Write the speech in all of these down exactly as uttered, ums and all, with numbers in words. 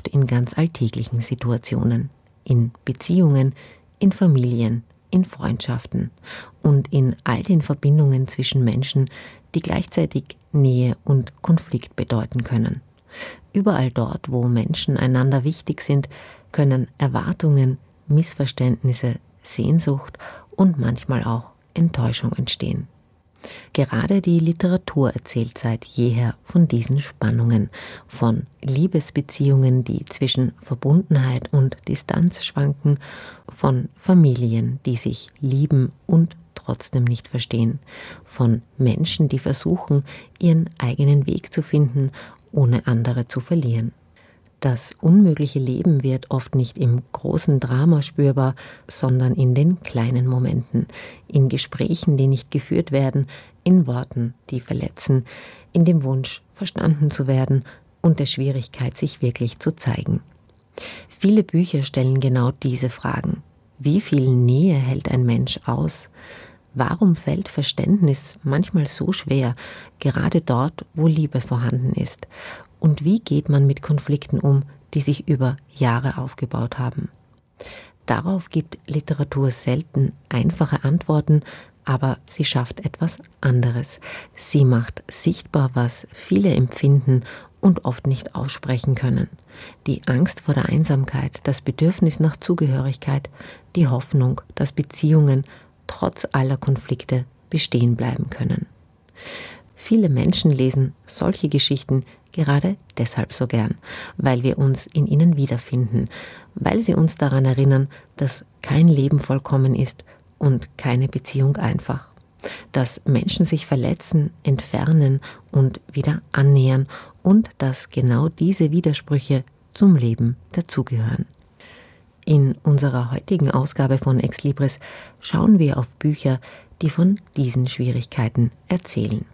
oft in ganz alltäglichen Situationen, in Beziehungen, in Familien, in Freundschaften und in all den Verbindungen zwischen Menschen, die gleichzeitig Nähe und Konflikt bedeuten können. Überall dort, wo Menschen einander wichtig sind, können Erwartungen, Missverständnisse, Sehnsucht und manchmal auch Enttäuschung entstehen. Gerade die Literatur erzählt seit jeher von diesen Spannungen, von Liebesbeziehungen, die zwischen Verbundenheit und Distanz schwanken, von Familien, die sich lieben und trotzdem nicht verstehen, von Menschen, die versuchen, ihren eigenen Weg zu finden, ohne andere zu verlieren. Das unmögliche Leben wird oft nicht im großen Drama spürbar, sondern in den kleinen Momenten, in Gesprächen, die nicht geführt werden, in Worten, die verletzen, in dem Wunsch, verstanden zu werden und der Schwierigkeit, sich wirklich zu zeigen. Viele Bücher stellen genau diese Fragen. Wie viel Nähe hält ein Mensch aus? Warum fällt Verständnis manchmal so schwer, gerade dort, wo Liebe vorhanden ist? Und wie geht man mit Konflikten um, die sich über Jahre aufgebaut haben? Darauf gibt Literatur selten einfache Antworten, aber sie schafft etwas anderes. Sie macht sichtbar, was viele empfinden und oft nicht aussprechen können. Die Angst vor der Einsamkeit, das Bedürfnis nach Zugehörigkeit, die Hoffnung, dass Beziehungen trotz aller Konflikte bestehen bleiben können. Viele Menschen lesen solche Geschichten gerade deshalb so gern, weil wir uns in ihnen wiederfinden, weil sie uns daran erinnern, dass kein Leben vollkommen ist und keine Beziehung einfach, dass Menschen sich verletzen, entfernen und wieder annähern und dass genau diese Widersprüche zum Leben dazugehören. In unserer heutigen Ausgabe von Ex Libris schauen wir auf Bücher, die von diesen Schwierigkeiten erzählen.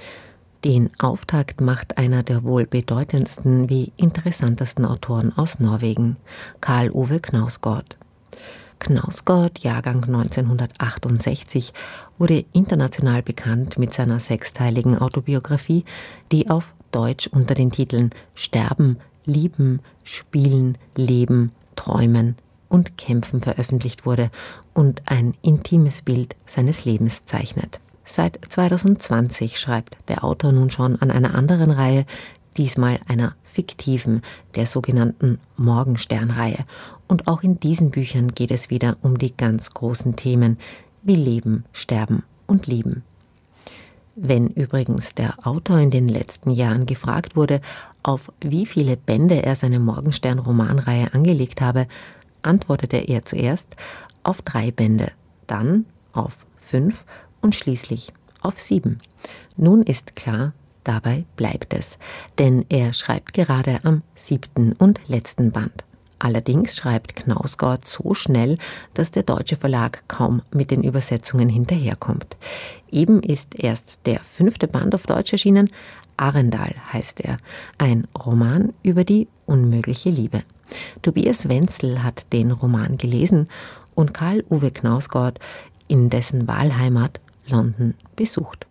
Den Auftakt macht einer der wohl bedeutendsten wie interessantesten Autoren aus Norwegen, Karl Ove Knausgård. Knausgård, Jahrgang neunzehnhundertachtundsechzig, wurde international bekannt mit seiner sechsteiligen Autobiografie, die auf Deutsch unter den Titeln Sterben, Lieben, Spielen, Leben, Träumen und Kämpfen veröffentlicht wurde und ein intimes Bild seines Lebens zeichnet. Seit zweitausendzwanzig schreibt der Autor nun schon an einer anderen Reihe, diesmal einer fiktiven, der sogenannten Morgenstern-Reihe. Und auch in diesen Büchern geht es wieder um die ganz großen Themen wie Leben, Sterben und Lieben. Wenn übrigens der Autor in den letzten Jahren gefragt wurde, auf wie viele Bände er seine Morgenstern-Romanreihe angelegt habe, antwortete er zuerst auf drei Bände, dann auf fünf und schließlich auf sieben. Nun ist klar, dabei bleibt es, denn er schreibt gerade am siebten und letzten Band. Allerdings schreibt Knausgård so schnell, dass der deutsche Verlag kaum mit den Übersetzungen hinterherkommt. Eben ist erst der fünfte Band auf Deutsch erschienen, Arendal heißt er, ein Roman über die unmögliche Liebe. Tobias Wenzel hat den Roman gelesen und Karl Ove Knausgård in dessen Wahlheimat London besucht.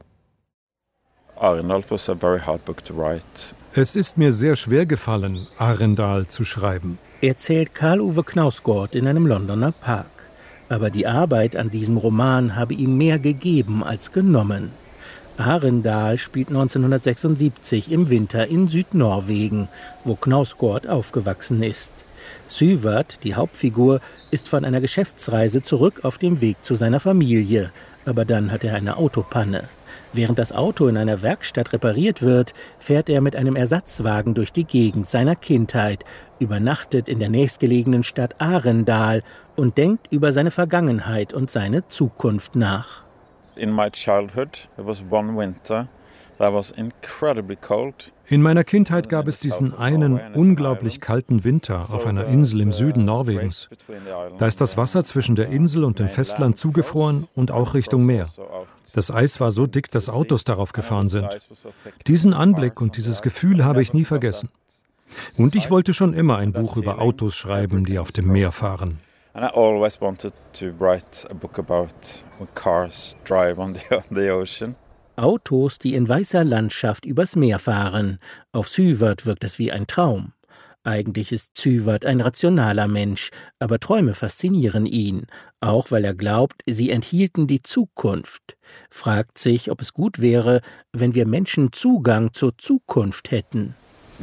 Arendal was a very hard book to write. Es ist mir sehr schwer gefallen, Arendal zu schreiben, erzählt Karl Ove Knausgård in einem Londoner Park. Aber die Arbeit an diesem Roman habe ihm mehr gegeben als genommen. Arendal spielt neunzehnhundertsechsundsiebzig im Winter in Südnorwegen, wo Knausgård aufgewachsen ist. Syvert, die Hauptfigur, ist von einer Geschäftsreise zurück auf dem Weg zu seiner Familie. Aber dann hat er eine Autopanne. Während das Auto in einer Werkstatt repariert wird, fährt er mit einem Ersatzwagen durch die Gegend seiner Kindheit, übernachtet in der nächstgelegenen Stadt Arendal und denkt über seine Vergangenheit und seine Zukunft nach. In my childhood, there was one winter that was incredibly cold. In meiner Kindheit gab es diesen einen unglaublich kalten Winter auf einer Insel im Süden Norwegens. Da ist das Wasser zwischen der Insel und dem Festland zugefroren und auch Richtung Meer. Das Eis war so dick, dass Autos darauf gefahren sind. Diesen Anblick und dieses Gefühl habe ich nie vergessen. Und ich wollte schon immer ein Buch über Autos schreiben, die auf dem Meer fahren. And I always wanted to write a book about when cars drive on the, on the ocean. Autos, die in weißer Landschaft übers Meer fahren. Auf Syvert wirkt es wie ein Traum. Eigentlich ist Züwert ein rationaler Mensch, aber Träume faszinieren ihn, auch weil er glaubt, sie enthielten die Zukunft. Fragt sich, ob es gut wäre, wenn wir Menschen Zugang zur Zukunft hätten.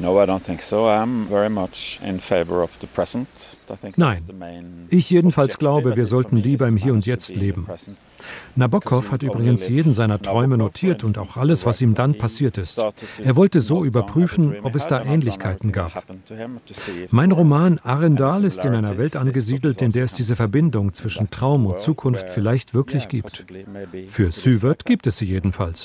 Nein, ich jedenfalls glaube, wir sollten lieber im Hier und Jetzt leben. Nabokov hat übrigens jeden seiner Träume notiert und auch alles, was ihm dann passiert ist. Er wollte so überprüfen, ob es da Ähnlichkeiten gab. Mein Roman Arendal ist in einer Welt angesiedelt, in der es diese Verbindung zwischen Traum und Zukunft vielleicht wirklich gibt. Für Züwert gibt es sie jedenfalls.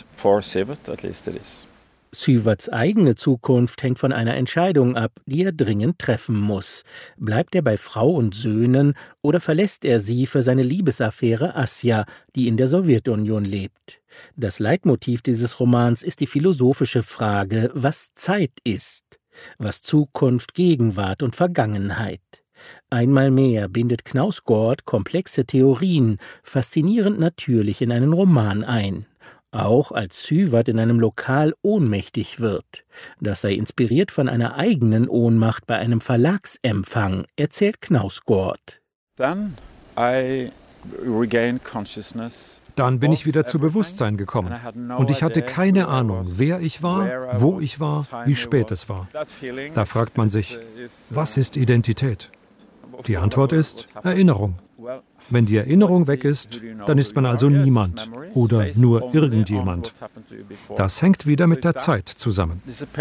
Züwerts eigene Zukunft hängt von einer Entscheidung ab, die er dringend treffen muss. Bleibt er bei Frau und Söhnen oder verlässt er sie für seine Liebesaffäre Asja, die in der Sowjetunion lebt? Das Leitmotiv dieses Romans ist die philosophische Frage, was Zeit ist, was Zukunft, Gegenwart und Vergangenheit. Einmal mehr bindet Knausgård komplexe Theorien, faszinierend natürlich in einen Roman ein. Auch als Züwert in einem Lokal ohnmächtig wird. Das sei inspiriert von einer eigenen Ohnmacht bei einem Verlagsempfang, erzählt Knausgård. Then I regained consciousness. Dann bin ich wieder zu Bewusstsein gekommen und ich hatte keine Ahnung, wer ich war, wo ich war, wie spät es war. Da fragt man sich, was ist Identität? Die Antwort ist Erinnerung. Wenn die Erinnerung weg ist, dann ist man also niemand oder nur irgendjemand. Das hängt wieder mit der Zeit zusammen.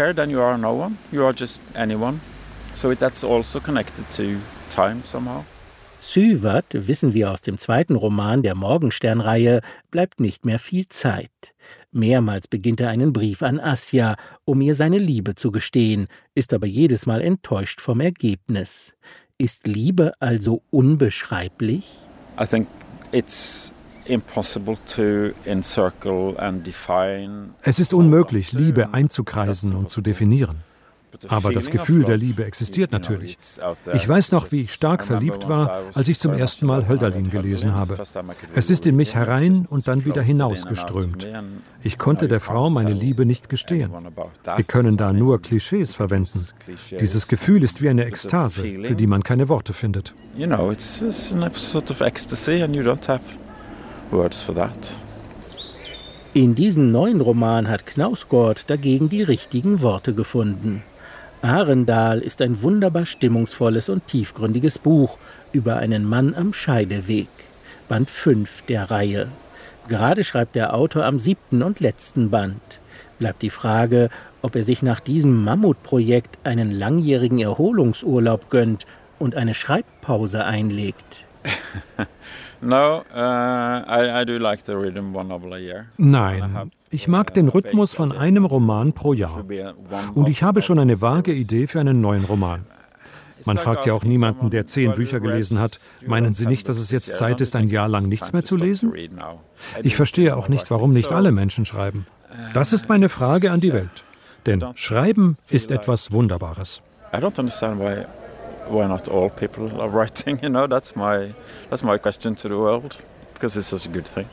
Züwert, wissen wir aus dem zweiten Roman der Morgenstern-Reihe, bleibt nicht mehr viel Zeit. Mehrmals beginnt er einen Brief an Asja, um ihr seine Liebe zu gestehen, ist aber jedes Mal enttäuscht vom Ergebnis. Ist Liebe also unbeschreiblich? I think it's impossible to encircle and define. Es ist unmöglich, Liebe einzukreisen und zu definieren. Aber das Gefühl der Liebe existiert natürlich. Ich weiß noch, wie ich stark verliebt war, als ich zum ersten Mal Hölderlin gelesen habe. Es ist in mich herein und dann wieder hinausgeströmt. Ich konnte der Frau meine Liebe nicht gestehen. Wir können da nur Klischees verwenden. Dieses Gefühl ist wie eine Ekstase, für die man keine Worte findet. You know, it's a sort of ecstasy and you don't have words for that. In diesem neuen Roman hat Knausgård dagegen die richtigen Worte gefunden. Arendal ist ein wunderbar stimmungsvolles und tiefgründiges Buch über einen Mann am Scheideweg. Band fünf der Reihe. Gerade schreibt der Autor am siebten und letzten Band. Bleibt die Frage, ob er sich nach diesem Mammutprojekt einen langjährigen Erholungsurlaub gönnt und eine Schreibpause einlegt. No, uh, I, I do like the rhythm one novel a year. Nein, ich mag den Rhythmus von einem Roman pro Jahr. Und ich habe schon eine vage Idee für einen neuen Roman. Man fragt ja auch niemanden, der zehn Bücher gelesen hat, meinen Sie nicht, dass es jetzt Zeit ist, ein Jahr lang nichts mehr zu lesen? Ich verstehe auch nicht, warum nicht alle Menschen schreiben. Das ist meine Frage an die Welt. Denn Schreiben ist etwas Wunderbares. I don't understand why why not all people are writing, you know, that's my that's my question to the world, because it's such a good thing.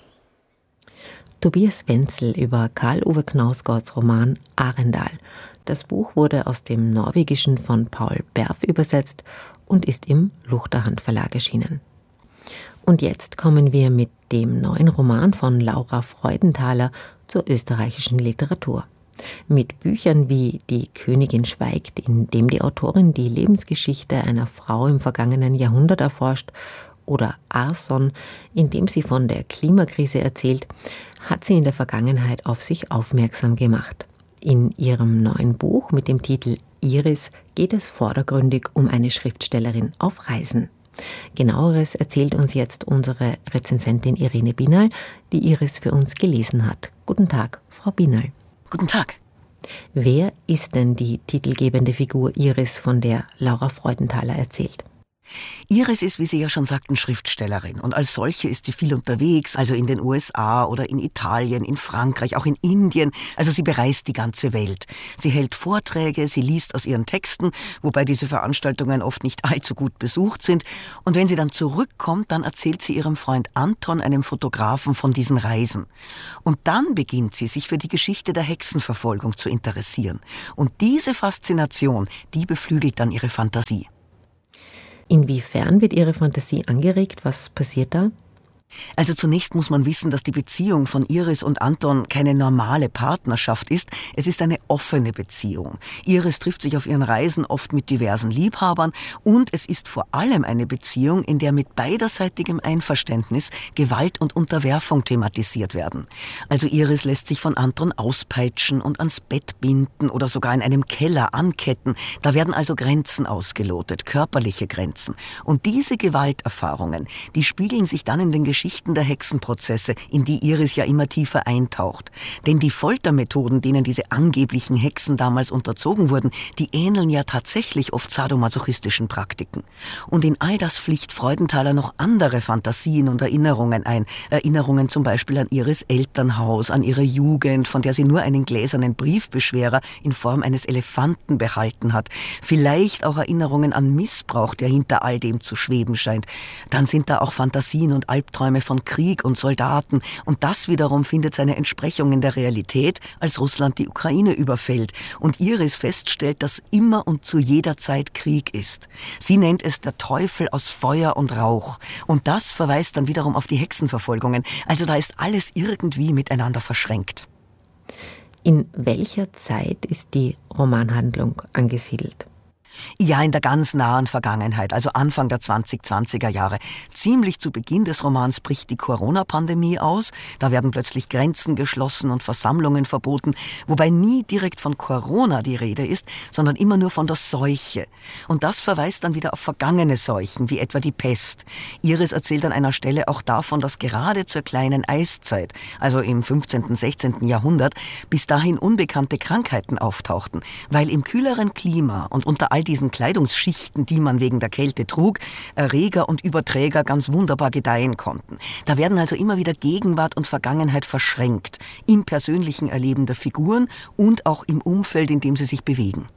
Tobias Wenzel über Karl-Uwe Knausgårds Roman Arendal. Das Buch wurde aus dem Norwegischen von Paul Berf übersetzt und ist im Luchterhand Verlag erschienen. Und jetzt kommen wir mit dem neuen Roman von Laura Freudenthaler zur österreichischen Literatur. Mit Büchern wie Die Königin schweigt, in dem die Autorin die Lebensgeschichte einer Frau im vergangenen Jahrhundert erforscht, oder Arson, in dem sie von der Klimakrise erzählt, hat sie in der Vergangenheit auf sich aufmerksam gemacht. In ihrem neuen Buch mit dem Titel Iris geht es vordergründig um eine Schriftstellerin auf Reisen. Genaueres erzählt uns jetzt unsere Rezensentin Irene Binal, die Iris für uns gelesen hat. Guten Tag, Frau Binal. Guten Tag. Wer ist denn die titelgebende Figur Iris, von der Laura Freudenthaler erzählt? Iris ist, wie Sie ja schon sagten, Schriftstellerin. Und als solche ist sie viel unterwegs, also in den U S A oder in Italien, in Frankreich, auch in Indien. Also sie bereist die ganze Welt. Sie hält Vorträge, sie liest aus ihren Texten, wobei diese Veranstaltungen oft nicht allzu gut besucht sind. Und wenn sie dann zurückkommt, dann erzählt sie ihrem Freund Anton, einem Fotografen, von diesen Reisen. Und dann beginnt sie, sich für die Geschichte der Hexenverfolgung zu interessieren. Und diese Faszination, die beflügelt dann ihre Fantasie. Inwiefern wird Ihre Fantasie angeregt? Was passiert da? Also zunächst muss man wissen, dass die Beziehung von Iris und Anton keine normale Partnerschaft ist. Es ist eine offene Beziehung. Iris trifft sich auf ihren Reisen oft mit diversen Liebhabern und es ist vor allem eine Beziehung, in der mit beiderseitigem Einverständnis Gewalt und Unterwerfung thematisiert werden. Also Iris lässt sich von Anton auspeitschen und ans Bett binden oder sogar in einem Keller anketten. Da werden also Grenzen ausgelotet, körperliche Grenzen. Und diese Gewalterfahrungen, die spiegeln sich dann in den Geschichten Geschichten der Hexenprozesse, in die Iris ja immer tiefer eintaucht. Denn die Foltermethoden, denen diese angeblichen Hexen damals unterzogen wurden, die ähneln ja tatsächlich oft sadomasochistischen Praktiken. Und in all das pflicht Freudenthaler noch andere Fantasien und Erinnerungen ein. Erinnerungen zum Beispiel an Iris Elternhaus, an ihre Jugend, von der sie nur einen gläsernen Briefbeschwerer in Form eines Elefanten behalten hat. Vielleicht auch Erinnerungen an Missbrauch, der hinter all dem zu schweben scheint. Dann sind da auch Fantasien und Albträume von Krieg und Soldaten. Und das wiederum findet seine Entsprechung in der Realität, als Russland die Ukraine überfällt und Iris feststellt, dass immer und zu jeder Zeit Krieg ist. Sie nennt es der Teufel aus Feuer und Rauch. Und das verweist dann wiederum auf die Hexenverfolgungen. Also da ist alles irgendwie miteinander verschränkt. In welcher Zeit ist die Romanhandlung angesiedelt? Ja, in der ganz nahen Vergangenheit, also Anfang der zwanzig-zwanziger Jahre. Ziemlich zu Beginn des Romans bricht die Corona-Pandemie aus. Da werden plötzlich Grenzen geschlossen und Versammlungen verboten, wobei nie direkt von Corona die Rede ist, sondern immer nur von der Seuche. Und das verweist dann wieder auf vergangene Seuchen, wie etwa die Pest. Iris erzählt an einer Stelle auch davon, dass gerade zur kleinen Eiszeit, also im fünfzehnten, sechzehnten Jahrhundert, bis dahin unbekannte Krankheiten auftauchten, weil im kühleren Klima und unter all diesen Kleidungsschichten, die man wegen der Kälte trug, Erreger und Überträger ganz wunderbar gedeihen konnten. Da werden also immer wieder Gegenwart und Vergangenheit verschränkt, im persönlichen Erleben der Figuren und auch im Umfeld, in dem sie sich bewegen.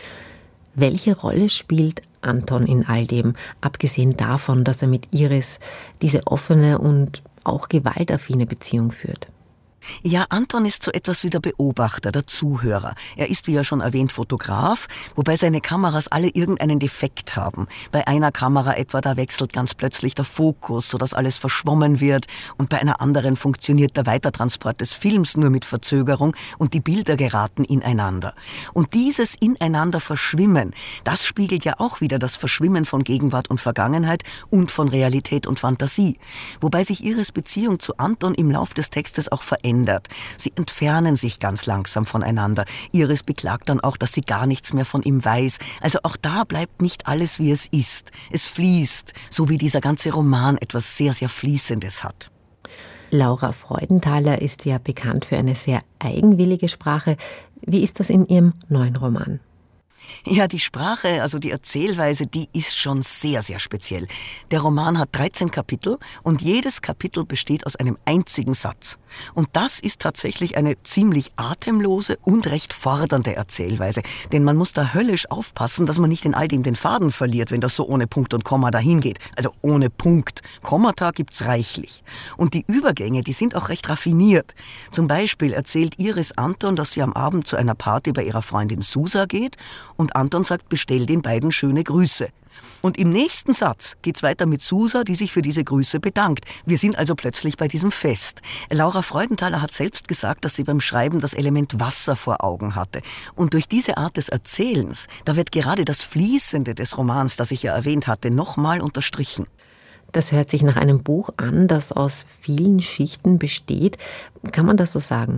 Welche Rolle spielt Anton in all dem, abgesehen davon, dass er mit Iris diese offene und auch gewaltaffine Beziehung führt? Ja, Anton ist so etwas wie der Beobachter, der Zuhörer. Er ist, wie ja schon erwähnt, Fotograf, wobei seine Kameras alle irgendeinen Defekt haben. Bei einer Kamera etwa, da wechselt ganz plötzlich der Fokus, sodass alles verschwommen wird. Und bei einer anderen funktioniert der Weitertransport des Films nur mit Verzögerung und die Bilder geraten ineinander. Und dieses Ineinander verschwimmen, das spiegelt ja auch wieder das Verschwimmen von Gegenwart und Vergangenheit und von Realität und Fantasie. Wobei sich Iris Beziehung zu Anton im Lauf des Textes auch verändert. Sie entfernen sich ganz langsam voneinander. Iris beklagt dann auch, dass sie gar nichts mehr von ihm weiß. Also auch da bleibt nicht alles, wie es ist. Es fließt, so wie dieser ganze Roman etwas sehr, sehr Fließendes hat. Laura Freudenthaler ist ja bekannt für eine sehr eigenwillige Sprache. Wie ist das in ihrem neuen Roman? Ja, die Sprache, also die Erzählweise, die ist schon sehr, sehr speziell. Der Roman hat dreizehn Kapitel und jedes Kapitel besteht aus einem einzigen Satz. Und das ist tatsächlich eine ziemlich atemlose und recht fordernde Erzählweise. Denn man muss da höllisch aufpassen, dass man nicht in all dem den Faden verliert, wenn das so ohne Punkt und Komma dahin geht. Also ohne Punkt. Kommata gibt's reichlich. Und die Übergänge, die sind auch recht raffiniert. Zum Beispiel erzählt Iris Anton, dass sie am Abend zu einer Party bei ihrer Freundin Susa geht und Anton sagt, bestell den beiden schöne Grüße. Und im nächsten Satz geht's weiter mit Susa, die sich für diese Grüße bedankt. Wir sind also plötzlich bei diesem Fest. Laura Freudenthaler hat selbst gesagt, dass sie beim Schreiben das Element Wasser vor Augen hatte. Und durch diese Art des Erzählens, da wird gerade das Fließende des Romans, das ich ja erwähnt hatte, nochmal unterstrichen. Das hört sich nach einem Buch an, das aus vielen Schichten besteht. Kann man das so sagen?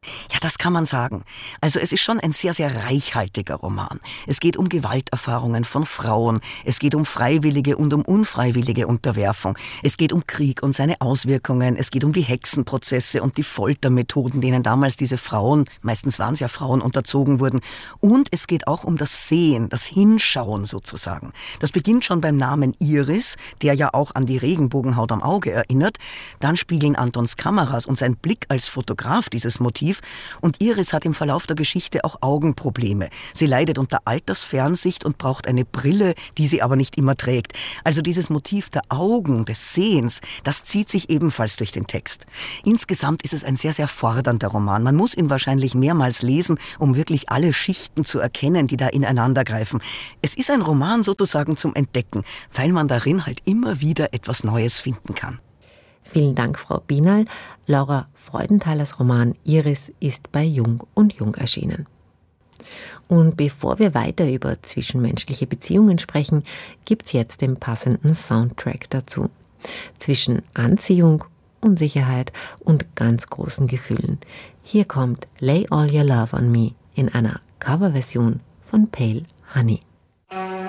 Ja, das kann man sagen. Also es ist schon ein sehr, sehr reichhaltiger Roman. Es geht um Gewalterfahrungen von Frauen. Es geht um freiwillige und um unfreiwillige Unterwerfung. Es geht um Krieg und seine Auswirkungen. Es geht um die Hexenprozesse und die Foltermethoden, denen damals diese Frauen, meistens waren es ja Frauen, unterzogen wurden. Und es geht auch um das Sehen, das Hinschauen sozusagen. Das beginnt schon beim Namen Iris, der ja auch an die Regenbogenhaut am Auge erinnert. Dann spiegeln Antons Kameras und sein Blick als Fotograf dieses Motiv. Und Iris hat im Verlauf der Geschichte auch Augenprobleme. Sie leidet unter Altersfernsicht und braucht eine Brille, die sie aber nicht immer trägt. Also dieses Motiv der Augen, des Sehens, das zieht sich ebenfalls durch den Text. Insgesamt ist es ein sehr, sehr fordernder Roman. Man muss ihn wahrscheinlich mehrmals lesen, um wirklich alle Schichten zu erkennen, die da ineinandergreifen. Es ist ein Roman sozusagen zum Entdecken, weil man darin halt immer wieder etwas Neues finden kann. Vielen Dank, Frau Bienal. Laura Freudenthalers Roman Iris ist bei Jung und Jung erschienen. Und bevor wir weiter über zwischenmenschliche Beziehungen sprechen, gibt's jetzt den passenden Soundtrack dazu. Zwischen Anziehung, Unsicherheit und ganz großen Gefühlen. Hier kommt Lay All Your Love on Me in einer Coverversion von Pale Honey.